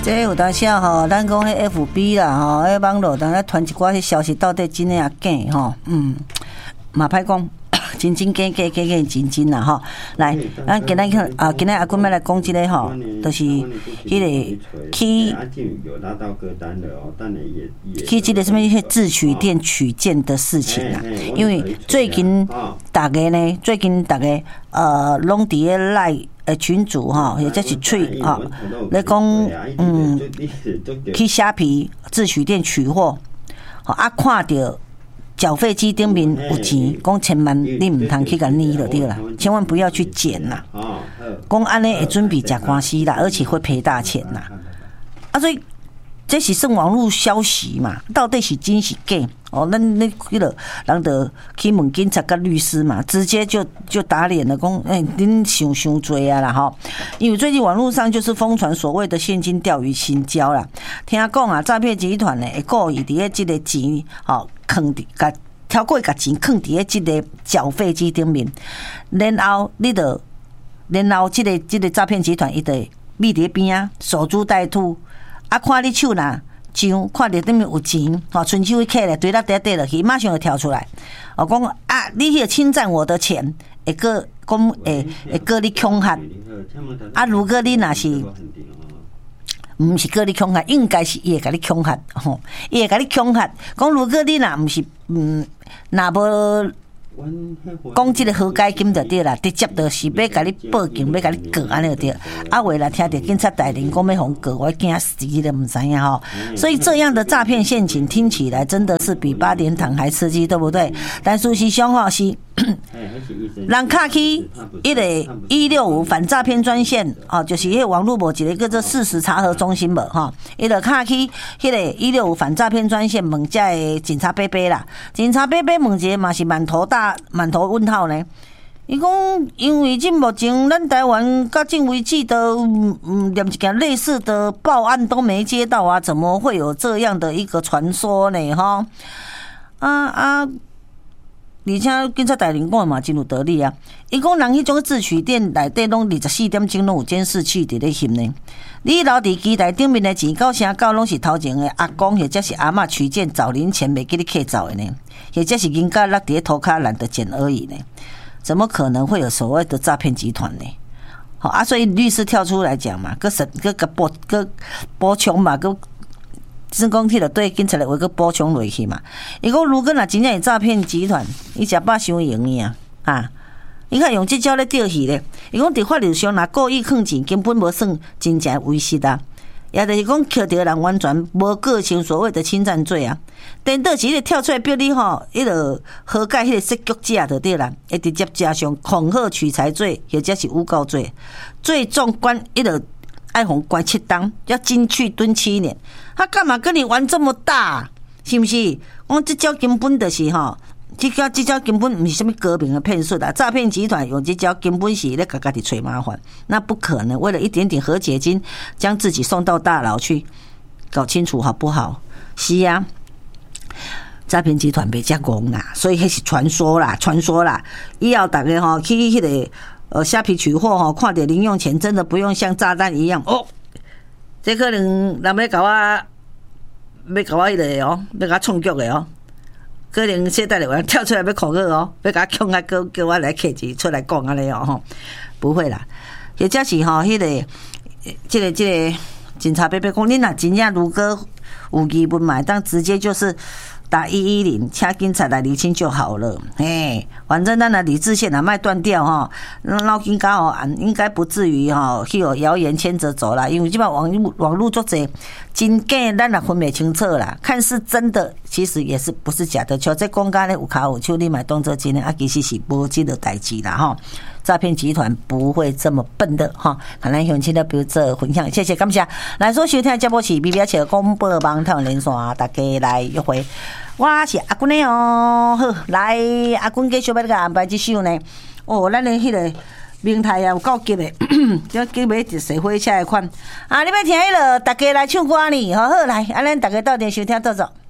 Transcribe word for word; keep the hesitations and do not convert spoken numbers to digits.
这有当时吼，咱讲迄 F B 啦吼，迄网络当咧传一寡迄消息，到底真诶啊假吼？嗯，嘛歹讲。真真假假假假真真啦吼！来，咱今仔看啊，今仔阿君要来讲一个吼，就是迄个去去这个什么迄自取电取件的事情啊。因为最近大家呢，最近大家呃，拢伫咧赖诶群组吼，或者是喙吼，咧讲嗯，去虾皮自取电取货，吼啊看到。缴费机顶面有钱，讲千万你唔通去甲捏就对啦，千万不要去捡啦。讲安尼会准备吃官司啦，而且会赔大钱啦。啊，所以这是算网络消息嘛？到底是真是假？哦，咱那迄个人就去问警察跟律师嘛，直接就就打脸了，讲哎，恁想伤多啊啦吼！因为最近网络上就是疯传所谓的现金钓鱼行销啦，听讲啊，诈骗集团呢会故意伫咧这个钱，吼。放伫甲超过甲钱放伫咧即个缴费机顶面，然后你着，然后即、这个即、这个诈骗集团伊着秘伫边啊，守株待兔，啊看你手若上，看着顶面有钱，吼伸手一揢咧，对啦对对落去，马上就跳出来，哦讲啊，你迄个侵占我的钱，会个讲会会个你恐吓，啊如果你若是。毋是叫你恐吓，应该是伊会甲你恐吓吼，伊会甲你恐吓。讲如果你若毋是，嗯，若无讲即个和解金就对啦，直接就是要甲你报警，要甲你告安尼就对。啊，为了听到警察大人讲要互告，我惊死都毋知影吼。所以这样的诈骗陷阱听起来真的是比八点档还刺激，对不对？但事实上吼是。人卡去一个一六五反诈骗专线哦，就是迄个网络无一个叫做事实查核中心无哈，伊就卡去迄个一六五反诈骗专线问遮个警察伯伯啦，警察伯伯问一个嘛是满头大满头问号呢。伊讲，因为即目前咱台湾到今为止都嗯连一件类似的报案都没接到啊，怎么会有这样的一个传说呢？哈啊啊！而且警察大人讲嘛真有道理啊！伊讲人迄种自取电内底拢二十四点钟拢有监视器伫咧翕呢。你留伫机台顶面的钱，到啥到拢是头前的阿公或者是阿嬷取件找零钱袂记你客走的呢，或者是人家落伫咧涂骹懒得捡而已呢。怎么可能会有所谓的诈骗集团呢？好啊，所以律师跳出来讲嘛，个审个个补个补充嘛，个。是讲迄个对警察来话个补充落去嘛？伊讲如果若真正是诈骗集团，伊食饱伤用伊啊！啊，伊看用即招咧钓鱼咧。伊讲伫法律上若故意坑钱，根本无算真正违失啊。也就是讲，捡到人完全无构成所谓的侵占罪啊。颠倒是迄个跳出来逼你吼，迄个和解迄个设局者就对啦，会直接加上恐吓取财罪，或者是诬告罪，最重关迄个。爱红关七档，要进去蹲七年，他干嘛跟你玩这么大？是不是？我这招根本就是哈，这招这招根本不是什么革命的骗术啊！诈骗集团用这招根本是在给自己找麻烦，那不可能。为了一点点和解金，将自己送到大牢去，搞清楚好不好？是啊，诈骗集团别加工啦，所以那是传说啦，传说啦。以后大家哈去迄个。呃，虾皮取货吼，看到零用钱真的不用像炸弹一样哦。这可能人要搞我，要搞我迄个哦，要搞创局的哦。可能现在的人跳出来要恐吓哦，要搞恐吓，叫叫我来客气出来讲安尼哦吼，不会啦。或者是吼，迄个，这个这个警察伯伯讲，你若真正如果有疑问嘛，当直接就是。打一一零，请警察来厘清就好了。嘿，反正咱的理智线啊，卖断掉哈，老警察哦，应该不至于哈，去有谣言牵着走啦。因为基本上网络网络作者真假，咱也分不清楚啦。看是真的，其实也是不是假的。像这公家咧有卡有手，你买当作真的啊，其实是无这个代志啦哈。诈骗集团不会这么笨的哈，看来乡亲的比如这分享，谢谢感谢。来说收听的节目是 B B 七广播网台湾连线，大家来约会。我是阿君的哦，好，来阿君继续要甲安排这首呢。哦，咱的迄个名台啊有够急的，这叫买一世火车的款啊！你要听迄个，大家来唱歌呢，好好来，啊，咱大家到底收听到走。